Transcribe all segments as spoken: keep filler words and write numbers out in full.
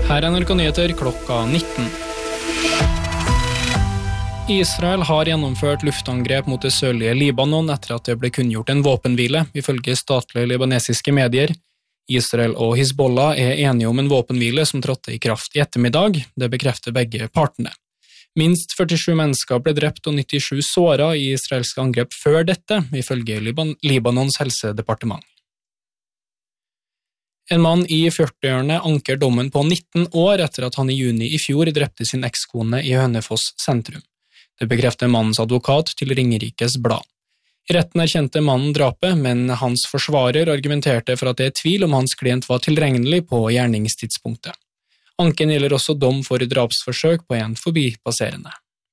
Her er N R K Nyheter klokka nitten. Israel har gjennomført luftangrep mot det sørlige Libanon etter at det ble kunngjort en våpenhvile, ifølge statlige libanesiske medier. Israel og Hizbollah er enige om en våpenhvile som trådte i kraft i ettermiddag, det bekrefter begge partene. Minst førtisju mennesker ble drept og nittisju såret i israelske angrep før dette, ifølge Liban- Libanons helsedepartement. En mann i førtiårene anker dommen på nitten år etter at han i juni i fjor drepte sin ekskone i Hønefoss sentrum. Det bekrefter mannens advokat til Ringerikes Blad. I retten erkjente mannen drapet, men hans forsvarer argumenterte for at det er tvil om hans klient var tilregnelig på gjerningstidspunktet. Anken gjelder også dom for drapsforsøk på en forbipasserende.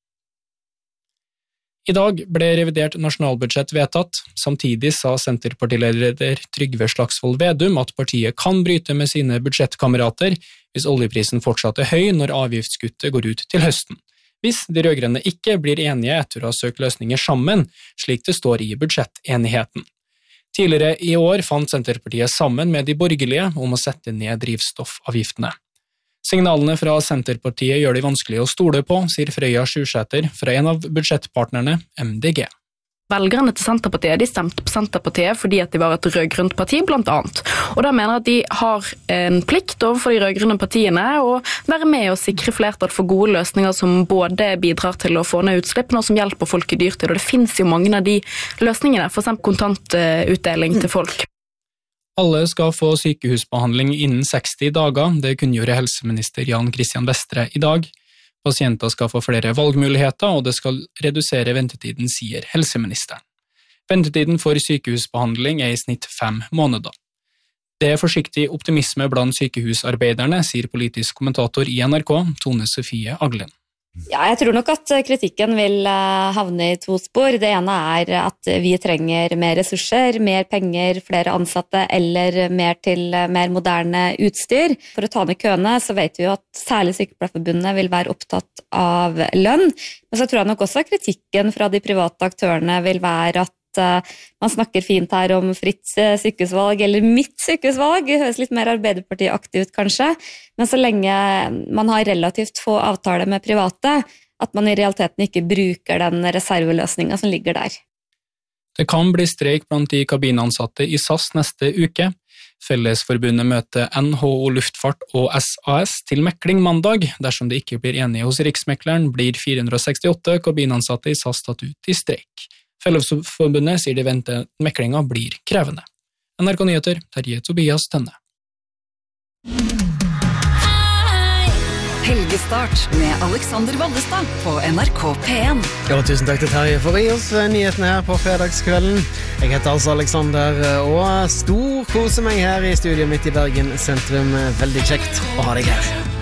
I dag ble revidert nasjonalbudsjett vedtatt. Samtidig sa Senterpartileder Trygve Slagsvold Vedum at partiet kan bryte med sine budsjettkamerater hvis oljeprisen fortsatt er høy når avgiftskuttet går ut til høsten. Hvis de rødgrønne ikke blir enige etter å ha søkt løsninger sammen, slik det står i budsjettenigheten. Tidligere i år fant Senterpartiet sammen med de borgerlige om å sette ned drivstoffavgiftene. Signalene fra Senterpartiet gjør det vanskelig å stole på, sier Frøya Sjusæter fra en av budsjettpartnerne, M D G. Velgerne til Senterpartiet de stemte på Senterpartiet fordi at de var et rødgrønt parti, blant annet. Og da mener at de har en plikt overfor de rødgrønne partiene å være med og sikre flertall for gode løsninger som både bidrar til å få ned utslippene og som hjelper folk i dyrtid. Og det finnes jo mange av de løsningene, for eksempel kontantutdeling til folk. Alle skal få sykehusbehandling innen seksti dager, det kunngjorde helseminister Jan Christian Vestre i dag. Pasienter skal få flere valgmuligheter, og det skal redusere ventetiden, sier helseministeren. Ventetiden for sykehusbehandling er i snitt fem måneder. Det er forsiktig optimisme blant sykehusarbeiderne, sier politisk kommentator i N R K, Tone Sofie Aglen. Ja, jeg tror nok at kritikken vil havne i to spor. Det ene er at vi trenger mer ressurser, mer penger, flere ansatte eller mer til mer moderne utstyr. For å ta ned køene så vet vi jo at særlig Sykepleierforbundet vil være opptatt av lønn. Men så tror jeg nok også at kritikken fra de private aktørene vil være at man snakker fint her om fritt sykehusvalg, eller mitt sykehusvalg, det høres litt mer Arbeiderparti-aktig ut kanskje, men så lenge man har relativt få avtaler med private, at man i realiteten ikke bruker den reserveløsningen som ligger der. Det kan bli streik blant de kabinansatte i S A S neste uke. Fellesforbundet møter N H O Luftfart og S A S til mekling mandag. Dersom de ikke blir enige hos Riksmekleren, blir fire hundre sekstiåtte kabinansatte i S A S tatt ut i streik. Fellesforbundet sier de venter at meklinga blir krevende. N R K Nyheter, Terje Tobias Tønne. Helgestart med Alexander Vallestad på N R K P en. Ja, tusen takk til Terje for å gi oss nyhetene her på fredagskvelden. Jeg heter altså Alexander, og stor kose meg her i studio midt i Bergen sentrum. Veldig kjekt å ha deg her.